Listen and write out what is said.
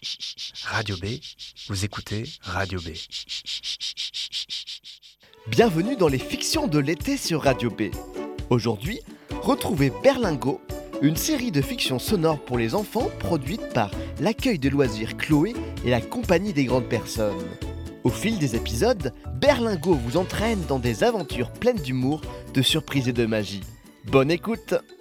Radio B, vous écoutez Radio B. Bienvenue dans les fictions de l'été sur Radio B. Aujourd'hui, retrouvez Berlingot, une série de fictions sonores pour les enfants produite par l'accueil de loisirs Chloé et la compagnie des grandes personnes. Au fil des épisodes, Berlingot vous entraîne dans des aventures pleines d'humour, de surprises et de magie. Bonne écoute!